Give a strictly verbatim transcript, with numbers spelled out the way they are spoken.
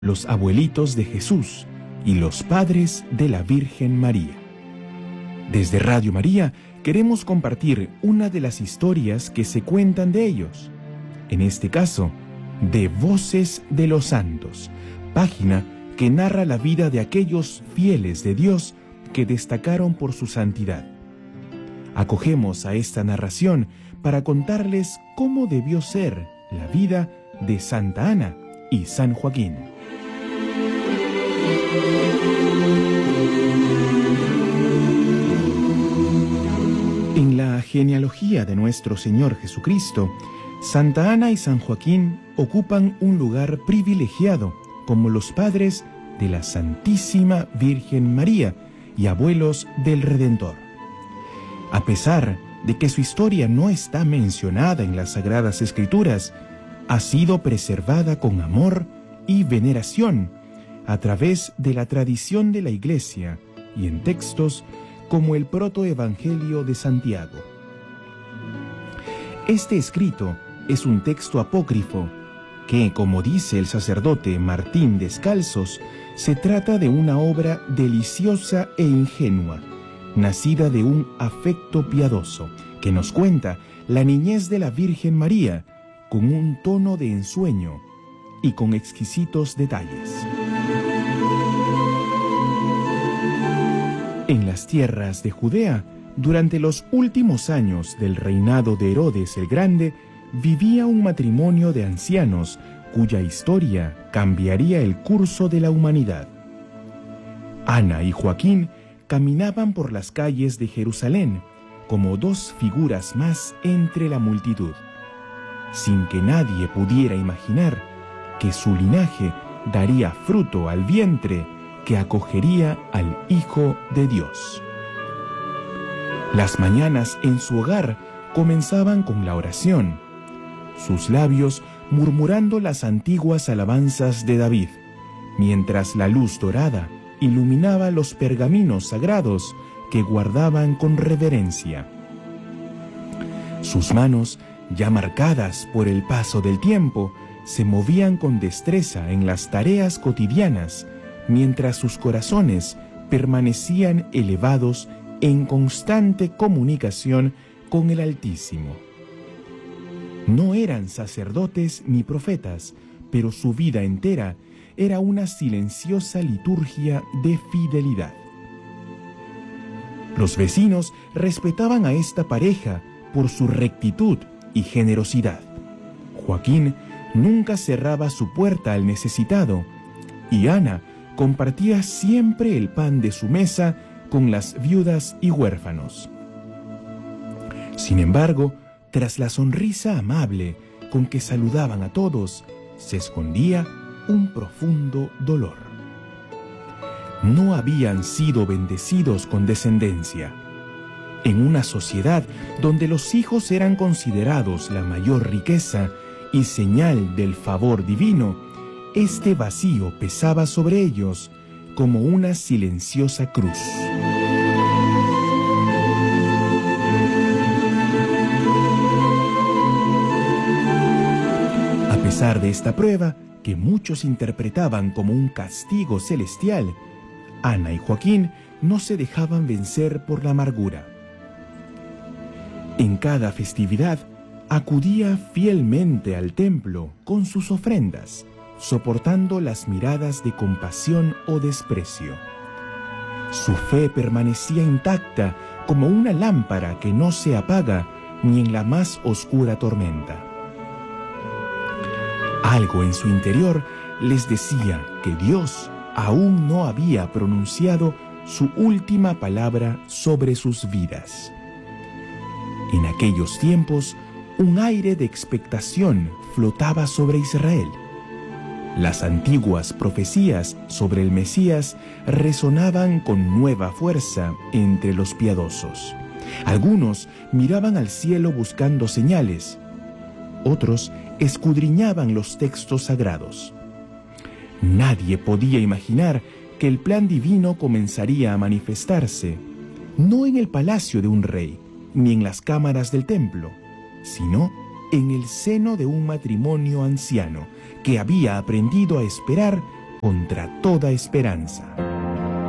los abuelitos de Jesús y los padres de la Virgen María. Desde Radio María queremos compartir una de las historias que se cuentan de ellos, en este caso, de Voces de los Santos, página que narra la vida de aquellos fieles de Dios que destacaron por su santidad. Acogemos a esta narración para contarles cómo debió ser la vida de Santa Ana y San Joaquín. En la genealogía de nuestro Señor Jesucristo, Santa Ana y San Joaquín ocupan un lugar privilegiado como los padres de la Santísima Virgen María y abuelos del Redentor. A pesar de que su historia no está mencionada en las Sagradas Escrituras, ha sido preservada con amor y veneración a través de la tradición de la Iglesia y en textos como el Protoevangelio de Santiago. Este escrito es un texto apócrifo que, como dice el sacerdote Martín Descalzos, se trata de una obra deliciosa e ingenua, nacida de un afecto piadoso, que nos cuenta la niñez de la Virgen María con un tono de ensueño y con exquisitos detalles. En las tierras de Judea, durante los últimos años del reinado de Herodes el Grande, vivía un matrimonio de ancianos cuya historia cambiaría el curso de la humanidad. Ana y Joaquín caminaban por las calles de Jerusalén como dos figuras más entre la multitud, sin que nadie pudiera imaginar que su linaje daría fruto al vientre que acogería al Hijo de Dios. Las mañanas en su hogar comenzaban con la oración, sus labios murmurando las antiguas alabanzas de David, mientras la luz dorada iluminaba los pergaminos sagrados que guardaban con reverencia. Sus manos, ya marcadas por el paso del tiempo, se movían con destreza en las tareas cotidianas, mientras sus corazones permanecían elevados en constante comunicación con el Altísimo. No eran sacerdotes ni profetas, pero su vida entera era una silenciosa liturgia de fidelidad. Los vecinos respetaban a esta pareja por su rectitud y generosidad. Joaquín nunca cerraba su puerta al necesitado, y Ana compartía siempre el pan de su mesa con las viudas y huérfanos. Sin embargo, tras la sonrisa amable con que saludaban a todos, se escondía un profundo dolor. No habían sido bendecidos con descendencia. En una sociedad donde los hijos eran considerados la mayor riqueza y señal del favor divino, este vacío pesaba sobre ellos como una silenciosa cruz. A pesar de esta prueba, que muchos interpretaban como un castigo celestial, Ana y Joaquín no se dejaban vencer por la amargura. En cada festividad, acudía fielmente al templo con sus ofrendas, soportando las miradas de compasión o desprecio. Su fe permanecía intacta como una lámpara que no se apaga ni en la más oscura tormenta. Algo en su interior les decía que Dios aún no había pronunciado su última palabra sobre sus vidas. En aquellos tiempos, un aire de expectación flotaba sobre Israel. Las antiguas profecías sobre el Mesías resonaban con nueva fuerza entre los piadosos. Algunos miraban al cielo buscando señales, otros escudriñaban los textos sagrados. Nadie podía imaginar que el plan divino comenzaría a manifestarse, no en el palacio de un rey, ni en las cámaras del templo, sino en el seno de un matrimonio anciano que había aprendido a esperar contra toda esperanza.